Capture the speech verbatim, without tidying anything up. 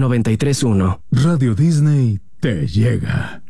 noventa y tres punto uno. Radio Disney te llega.